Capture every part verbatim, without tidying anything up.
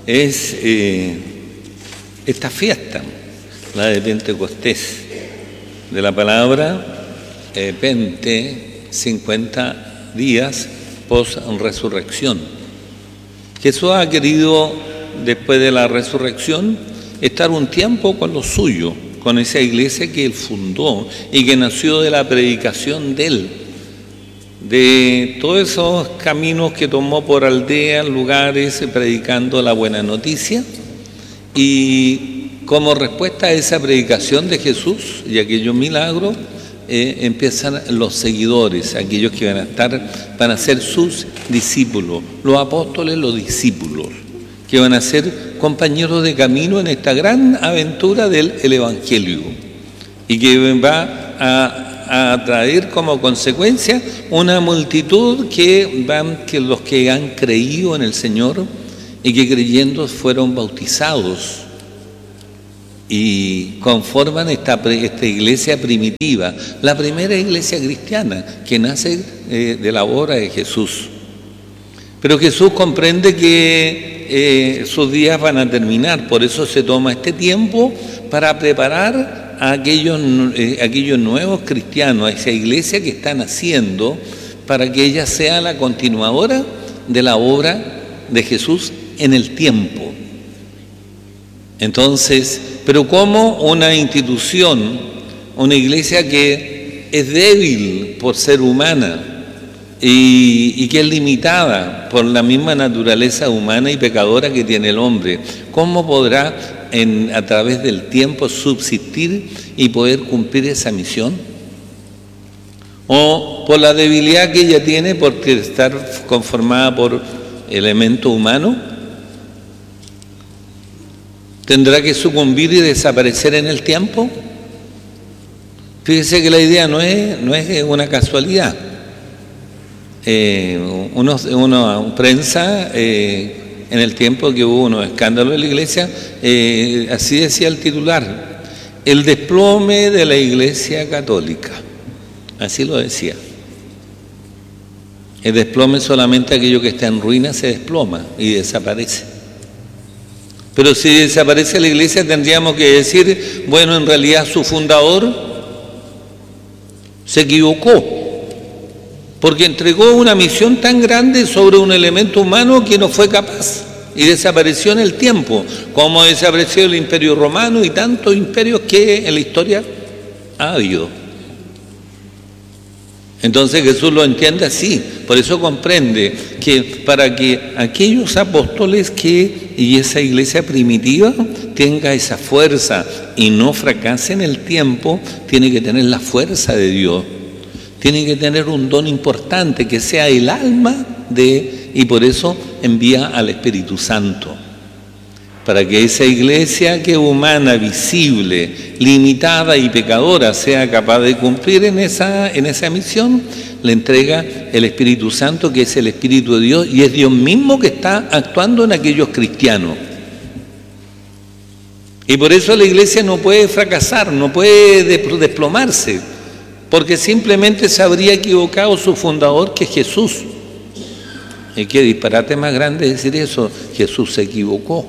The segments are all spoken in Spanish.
es eh, esta fiesta, la de Pentecostés, de la palabra eh, Pente, cincuenta días post-resurrección. Jesús ha querido, después de la resurrección, estar un tiempo con lo suyo, con esa iglesia que él fundó y que nació de la predicación de él, de todos esos caminos que tomó por aldeas, lugares, predicando la buena noticia. Y como respuesta a esa predicación de Jesús y aquellos milagros, eh, empiezan los seguidores, aquellos que van a estar, van a ser sus discípulos, los apóstoles, los discípulos, que van a ser compañeros de camino en esta gran aventura del el Evangelio, y que va a, a traer como consecuencia una multitud que van, que los que han creído en el Señor y que creyendo fueron bautizados y conforman esta, esta iglesia primitiva, la primera iglesia cristiana que nace eh, de la obra de Jesús. Pero Jesús comprende que eh, sus días van a terminar, por eso se toma este tiempo para preparar a aquellos, eh, aquellos nuevos cristianos, a esa iglesia que están haciendo, para que ella sea la continuadora de la obra de Jesús en el tiempo. Entonces, pero como una institución, una iglesia que es débil por ser humana y, y que es limitada por la misma naturaleza humana y pecadora que tiene el hombre, ¿cómo podrá en, a través del tiempo subsistir y poder cumplir esa misión? O por la debilidad que ella tiene por estar conformada por elemento humano, ¿tendrá que sucumbir y desaparecer en el tiempo? Fíjese que la idea no es, no es una casualidad. Eh, uno, uno prensa, eh, en el tiempo que hubo unos escándalos en la iglesia, eh, así decía el titular: el desplome de la iglesia católica. Así lo decía. El desplome, solamente aquello que está en ruina se desploma y desaparece. Pero si desaparece la iglesia, tendríamos que decir, bueno, en realidad su fundador se equivocó, porque entregó una misión tan grande sobre un elemento humano que no fue capaz y desapareció en el tiempo, como desapareció el Imperio Romano y tantos imperios que en la historia ha habido. Entonces Jesús lo entiende así, por eso comprende que para que aquellos apóstoles que y esa iglesia primitiva tenga esa fuerza y no fracase en el tiempo, tiene que tener la fuerza de Dios, tiene que tener un don importante que sea el alma de, y por eso envía al Espíritu Santo, para que esa iglesia que es humana, visible, limitada y pecadora sea capaz de cumplir en esa, en esa misión. Le entrega el Espíritu Santo, que es el Espíritu de Dios, y es Dios mismo que está actuando en aquellos cristianos. Y por eso la iglesia no puede fracasar, no puede desplomarse, porque simplemente se habría equivocado su fundador, que es Jesús. Y qué disparate más grande decir eso: Jesús se equivocó.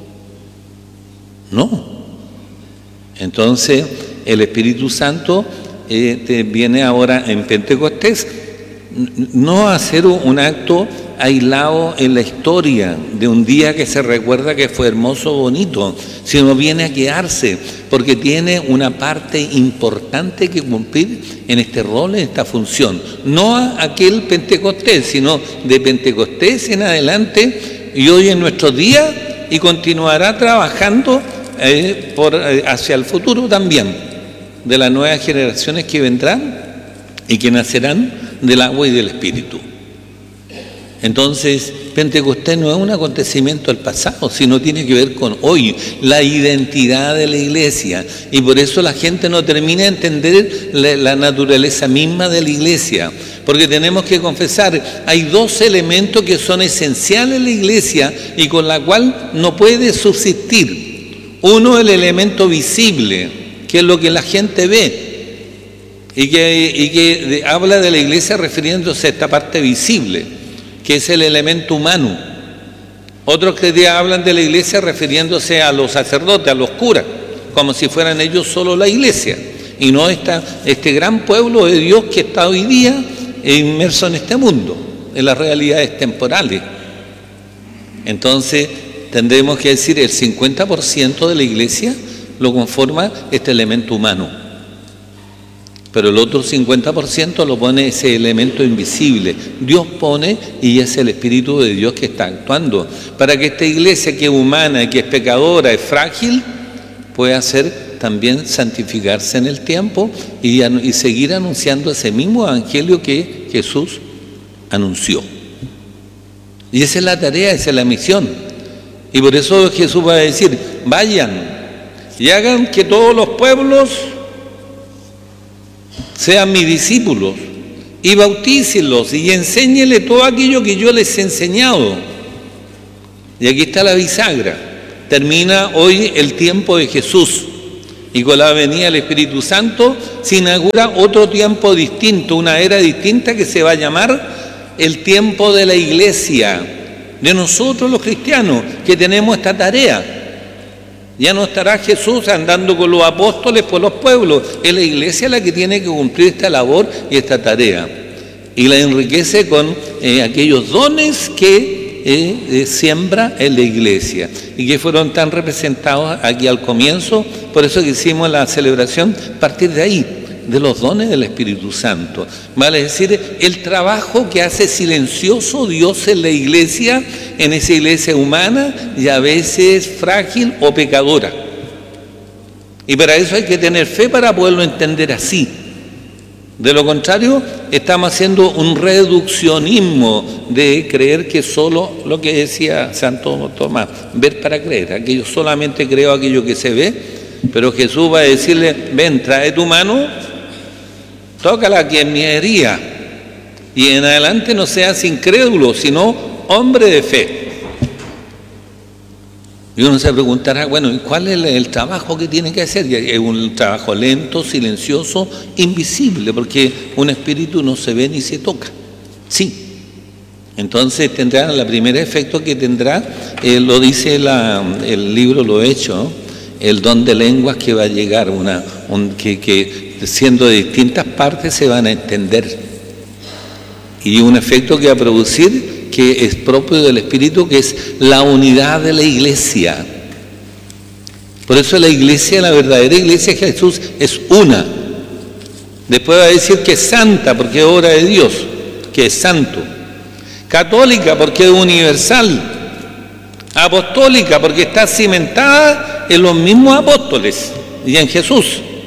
No. Entonces el Espíritu Santo eh, te viene ahora en Pentecostés, no a hacer un acto aislado en la historia de un día que se recuerda que fue hermoso, bonito, sino viene a quedarse, porque tiene una parte importante que cumplir en este rol, en esta función. No a aquel Pentecostés, sino de Pentecostés en adelante y hoy en nuestros días, y continuará trabajando Eh, por, eh, hacia el futuro también, de las nuevas generaciones que vendrán y que nacerán del agua y del Espíritu. Entonces, Pentecostés no es un acontecimiento del pasado, sino tiene que ver con hoy, la identidad de la iglesia, y por eso la gente no termina de entender la, la naturaleza misma de la iglesia, porque tenemos que confesar, hay dos elementos que son esenciales en la iglesia y con la cual no puede subsistir. Uno, el elemento visible, que es lo que la gente ve, y que, y que de, habla de la iglesia refiriéndose a esta parte visible, que es el elemento humano. Otros que hablan de la iglesia refiriéndose a los sacerdotes, a los curas, como si fueran ellos solo la iglesia, y no esta, este gran pueblo de Dios que está hoy día inmerso en este mundo, en las realidades temporales. Entonces tendremos que decir el cincuenta por ciento de la iglesia lo conforma este elemento humano, pero el otro cincuenta por ciento lo pone ese elemento invisible. Dios pone, y es el Espíritu de Dios que está actuando para que esta iglesia, que es humana, que es pecadora, es frágil, pueda ser también santificarse en el tiempo y, y seguir anunciando ese mismo evangelio que Jesús anunció. Y esa es la tarea, esa es la misión. Y por eso Jesús va a decir: vayan y hagan que todos los pueblos sean mis discípulos, y bautícenlos y enséñenle todo aquello que yo les he enseñado. Y aquí está la bisagra. Termina hoy el tiempo de Jesús, y con la venida del Espíritu Santo se inaugura otro tiempo distinto, una era distinta que se va a llamar el tiempo de la iglesia, de nosotros los cristianos, que tenemos esta tarea. Ya no estará Jesús andando con los apóstoles por los pueblos, es la iglesia la que tiene que cumplir esta labor y esta tarea, y la enriquece con eh, aquellos dones que eh, eh, siembra en la iglesia y que fueron tan representados aquí al comienzo. Por eso que hicimos la celebración partir de ahí, de los dones del Espíritu Santo, vale decir, el trabajo que hace silencioso Dios en la iglesia, en esa iglesia humana y a veces frágil o pecadora. Y para eso hay que tener fe para poderlo entender así. De lo contrario, estamos haciendo un reduccionismo de creer que solo, lo que decía Santo Tomás, ver para creer. Aquello solamente creo aquello que se ve, pero Jesús va a decirle: ven, trae tu mano, tócala que es mi herida, y en adelante no seas incrédulo, sino hombre de fe. Y uno se preguntará, bueno, ¿y cuál es el trabajo que tiene que hacer? Y es un trabajo lento, silencioso, invisible, porque un espíritu no se ve ni se toca. Sí. Entonces tendrá, el primer efecto que tendrá, eh, lo dice la, el libro Lo Hecho, ¿no? El don de lenguas que va a llegar, una, un, que, que siendo de distintas partes se van a entender. Y un efecto que va a producir, que es propio del Espíritu, que es la unidad de la iglesia. Por eso la iglesia, la verdadera iglesia de Jesús, es una. Después va a decir que es santa, porque es obra de Dios, que es santo. Católica, porque es universal. Apostólica, porque está cimentada en los mismos apóstoles y en Jesús.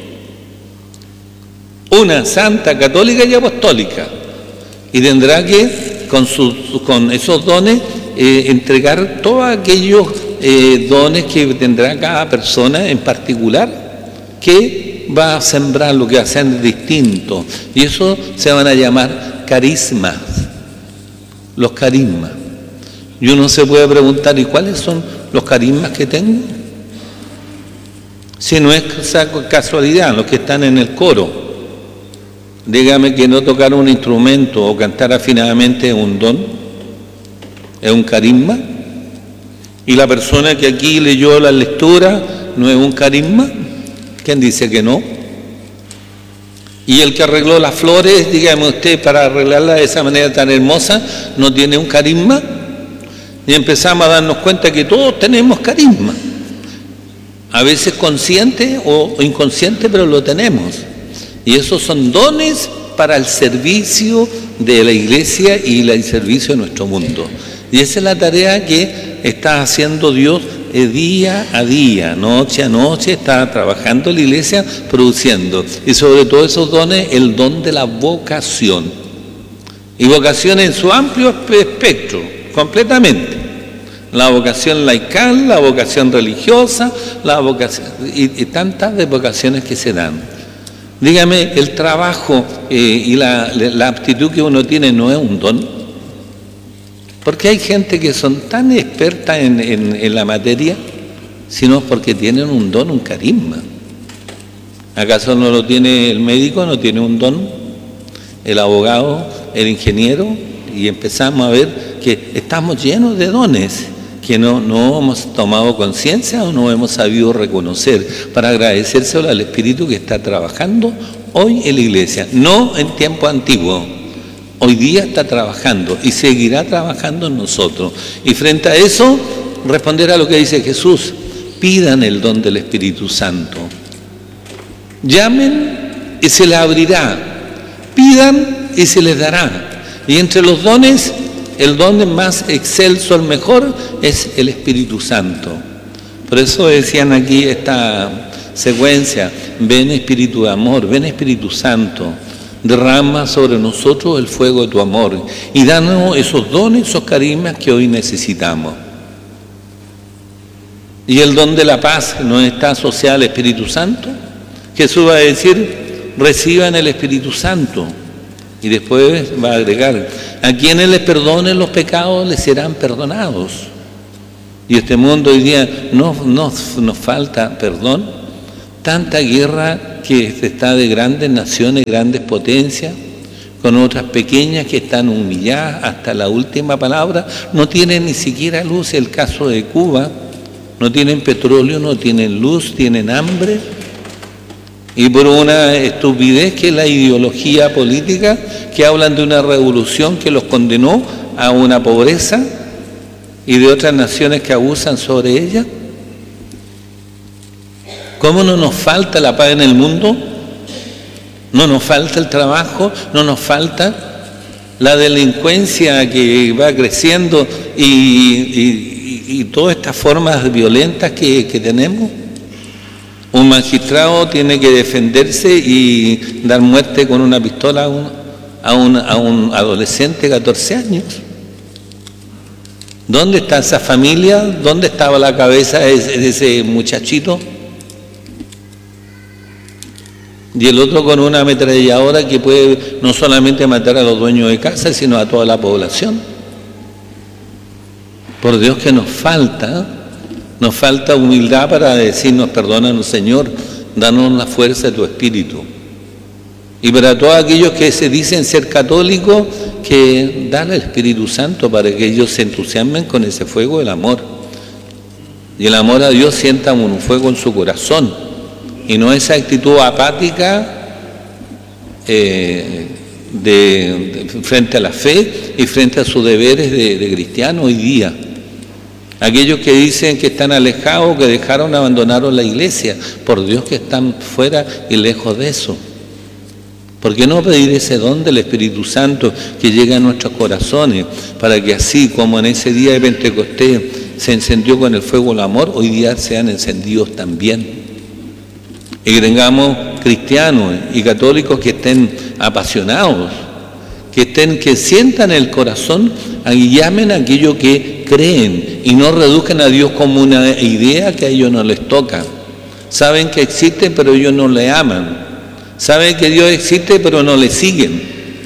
Una, santa, católica y apostólica. Y tendrá que con, sus, con esos dones eh, entregar todos aquellos eh, dones que tendrá cada persona en particular, que va a sembrar lo que va a ser distinto. Y eso se van a llamar carismas, los carismas. Y uno se puede preguntar, ¿y cuáles son los carismas que tengo? Si no es casualidad, los que están en el coro. Dígame que no tocar un instrumento o cantar afinadamente es un don, es un carisma. Y la persona que aquí leyó la lectura no es un carisma. ¿Quién dice que no? Y el que arregló las flores, dígame usted, para arreglarlas de esa manera tan hermosa, no tiene un carisma. Y empezamos a darnos cuenta que todos tenemos carisma, a veces consciente o inconsciente, pero lo tenemos. Y esos son dones para el servicio de la iglesia y el servicio de nuestro mundo. Y esa es la tarea que está haciendo Dios día a día, noche a noche, está trabajando la iglesia, produciendo. Y sobre todo esos dones, el don de la vocación. Y vocación en su amplio espectro, completamente. La vocación laical, la vocación religiosa, la vocación, y, y tantas de vocaciones que se dan. Dígame, el trabajo eh, y la, la aptitud que uno tiene no es un don. Porque hay gente que son tan expertas en, en, en la materia, sino porque tienen un don, un carisma. ¿Acaso no lo tiene el médico, no tiene un don? El abogado, el ingeniero, y empezamos a ver que estamos llenos de dones que no, no hemos tomado conciencia o no hemos sabido reconocer para agradecérselo al Espíritu que está trabajando hoy en la iglesia, no en tiempo antiguo. Hoy día está trabajando y seguirá trabajando en nosotros. Y frente a eso, responder a lo que dice Jesús: pidan el don del Espíritu Santo. Llamen y se les abrirá. Pidan y se les dará. Y entre los dones, el don más excelso, el mejor, es el Espíritu Santo. Por eso decían aquí esta secuencia: ven Espíritu de amor, ven Espíritu Santo, derrama sobre nosotros el fuego de tu amor y danos esos dones, esos carismas que hoy necesitamos. Y el don de la paz no está asociado al Espíritu Santo. Jesús va a decir: reciban el Espíritu Santo. Y después va a agregar: a quienes les perdonen los pecados les serán perdonados. Y este mundo hoy día no, no, nos falta perdón. Tanta guerra que está de grandes naciones, grandes potencias, con otras pequeñas que están humilladas hasta la última palabra. No tienen ni siquiera luz. El caso de Cuba, no tienen petróleo, no tienen luz, tienen hambre. Y por una estupidez que es la ideología política, que hablan de una revolución que los condenó a una pobreza, y de otras naciones que abusan sobre ella. ¿Cómo no nos falta la paz en el mundo? No nos falta el trabajo, no nos falta la delincuencia que va creciendo y, y, y todas estas formas violentas que, que tenemos. Un magistrado tiene que defenderse y dar muerte con una pistola a un, a un, a un adolescente de catorce años. ¿Dónde está esa familia? ¿Dónde estaba la cabeza de ese, de ese muchachito? Y el otro con una ametralladora que puede no solamente matar a los dueños de casa, sino a toda la población. Por Dios que nos falta, nos falta humildad para decirnos: perdónanos, Señor, danos la fuerza de tu Espíritu. Y para todos aquellos que se dicen ser católicos, que dale al Espíritu Santo para que ellos se entusiasmen con ese fuego del amor. Y el amor a Dios sienta un fuego en su corazón. Y no esa actitud apática eh, de, de, frente a la fe y frente a sus deberes de, de cristiano hoy día. Aquellos que dicen que están alejados, que dejaron, abandonaron la iglesia, por Dios que están fuera y lejos de eso. ¿Por qué no pedir ese don del Espíritu Santo que llegue a nuestros corazones, para que así como en ese día de Pentecostés se encendió con el fuego el amor, hoy día sean encendidos también? Y que tengamos cristianos y católicos que estén apasionados, que estén, que sientan el corazón y llamen a aquello que creen y no reduzcan a Dios como una idea que a ellos no les toca. Saben que existe, pero ellos no le aman. Saben que Dios existe, pero no le siguen.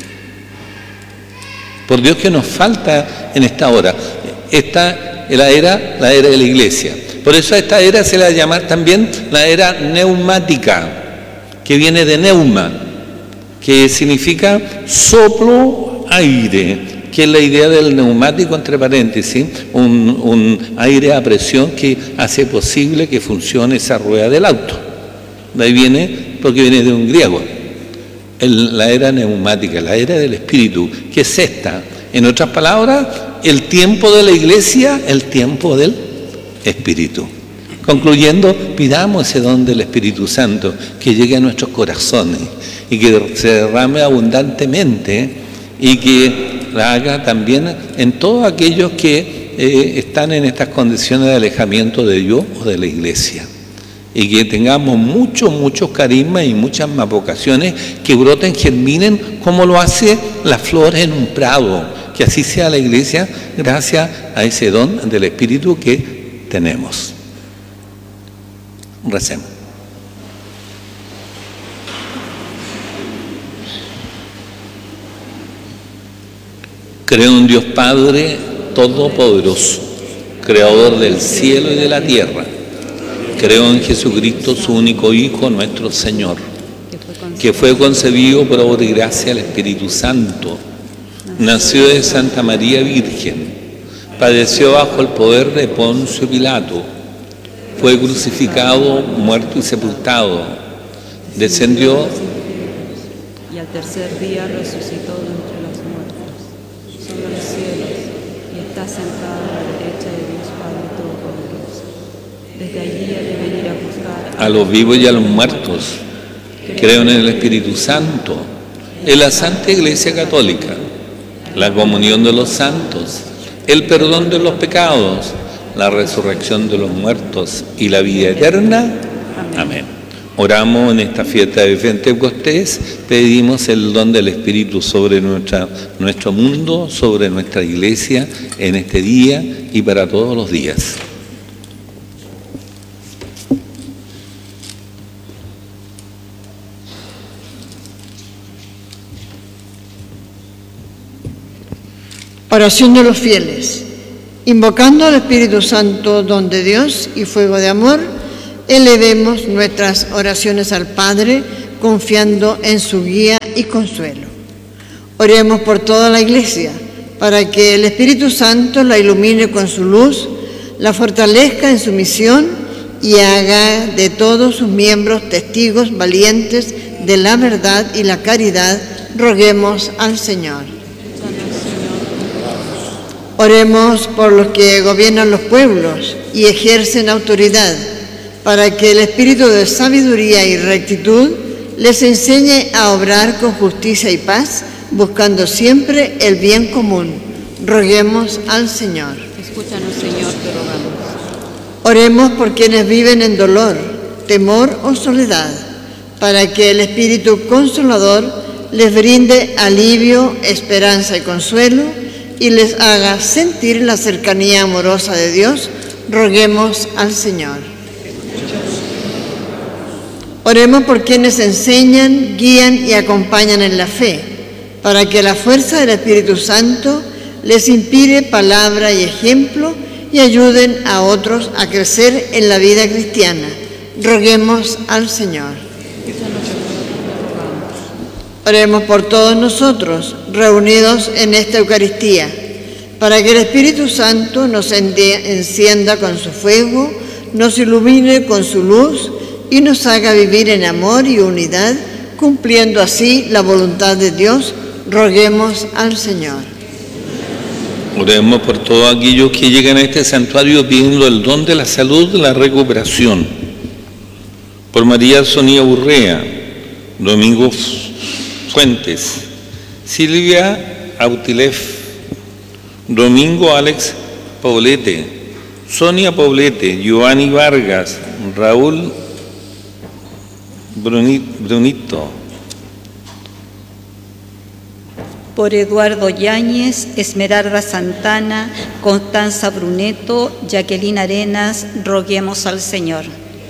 Por Dios que nos falta en esta hora. Esta es la era, la era de la iglesia. Por eso a esta era se le va a llamar también la era neumática, que viene de neuma, que significa soplo, aire, que es la idea del neumático, entre paréntesis, un, un aire a presión que hace posible que funcione esa rueda del auto. De ahí viene, porque viene de un griego, el, la era neumática, la era del Espíritu, que es esta. En otras palabras, el tiempo de la iglesia, el tiempo del Espíritu. Concluyendo, pidamos ese don del Espíritu Santo que llegue a nuestros corazones y que se derrame abundantemente y que la haga también en todos aquellos que eh, están en estas condiciones de alejamiento de Dios o de la iglesia. Y que tengamos muchos, muchos carismas y muchas más vocaciones que broten, germinen como lo hace la flor en un prado. Que así sea la iglesia gracias a ese don del Espíritu que tenemos. Recemos. Creo en Dios Padre Todopoderoso, Creador del cielo y de la tierra. Creo en Jesucristo, su único Hijo, nuestro Señor, que fue concebido por obra y gracia del Espíritu Santo, nació de Santa María Virgen, padeció bajo el poder de Poncio Pilato, fue crucificado, muerto y sepultado, descendió y al tercer día resucitó de entre los muertos, subió a los cielos y está sentado a la derecha de Dios Padre Todopoderoso. Desde allí ha de venir a juzgar a los vivos y a los muertos. Creo en el Espíritu Santo, en la Santa Iglesia Católica, la comunión de los santos, el perdón de los pecados, la resurrección de los muertos y la vida eterna. Amén. Amén. Oramos en esta fiesta de Pentecostés, pedimos el don del Espíritu sobre nuestra, nuestro mundo, sobre nuestra iglesia, en este día y para todos los días. Oración de los fieles. Invocando al Espíritu Santo, don de Dios y fuego de amor, elevemos nuestras oraciones al Padre, confiando en su guía y consuelo. Oremos por toda la Iglesia, para que el Espíritu Santo la ilumine con su luz, la fortalezca en su misión y haga de todos sus miembros testigos valientes de la verdad y la caridad. Roguemos al Señor. Oremos por los que gobiernan los pueblos y ejercen autoridad, para que el espíritu de sabiduría y rectitud les enseñe a obrar con justicia y paz, buscando siempre el bien común. Roguemos al Señor. Escúchanos, Señor, te rogamos. Oremos por quienes viven en dolor, temor o soledad, para que el Espíritu Consolador les brinde alivio, esperanza y consuelo, y les haga sentir la cercanía amorosa de Dios. Roguemos al Señor. Oremos por quienes enseñan, guían y acompañan en la fe, para que la fuerza del Espíritu Santo les inspire palabra y ejemplo y ayuden a otros a crecer en la vida cristiana. Roguemos al Señor. Oremos por todos nosotros, reunidos en esta Eucaristía, para que el Espíritu Santo nos encienda con su fuego, nos ilumine con su luz y nos haga vivir en amor y unidad, cumpliendo así la voluntad de Dios. Roguemos al Señor. Oremos por todos aquellos que llegan a este santuario pidiendo el don de la salud y la recuperación. Por María Sonia Urrea, Domingo Fuentes, Silvia Autilef, Domingo Alex Poblete, Sonia Poblete, Giovanni Vargas, Raúl Brunito. Por Eduardo Yáñez, Esmeralda Santana, Constanza Bruneto, Jacqueline Arenas, roguemos al Señor.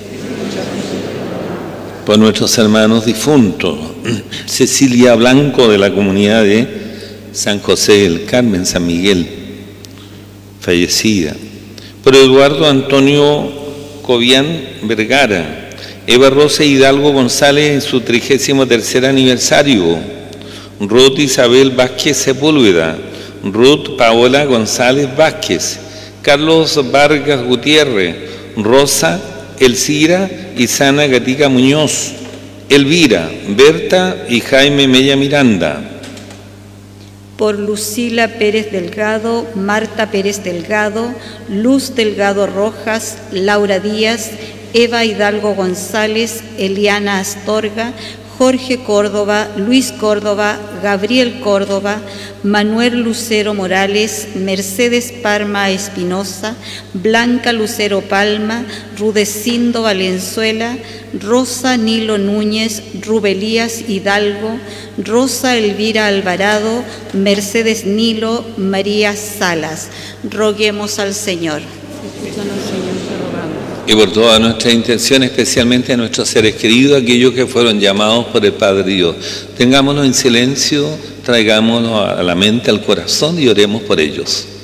Por nuestros hermanos difuntos, Cecilia Blanco de la comunidad de San José del Carmen, San Miguel, fallecida. Por Eduardo Antonio Cobian Vergara, Eva Rosa Hidalgo González en su trigésimo tercer aniversario, Ruth Isabel Vázquez Sepúlveda, Ruth Paola González Vázquez, Carlos Vargas Gutiérrez, Rosa Elcira y Sana Gatica Muñoz, Elvira, Berta y Jaime Mella Miranda. Por Lucila Pérez Delgado, Marta Pérez Delgado, Luz Delgado Rojas, Laura Díaz, Eva Hidalgo González, Eliana Astorga, Jorge Córdoba, Luis Córdoba, Gabriel Córdoba, Manuel Lucero Morales, Mercedes Parma Espinosa, Blanca Lucero Palma, Rudecindo Valenzuela, Rosa Nilo Núñez, Rubelías Hidalgo, Rosa Elvira Alvarado, Mercedes Nilo, María Salas. Roguemos al Señor. Escúchanos, Señor, te rogamos. Y por toda nuestra intención, especialmente a nuestros seres queridos, aquellos que fueron llamados por el Padre Dios. Tengámonos en silencio, traigámonos a la mente, al corazón y oremos por ellos.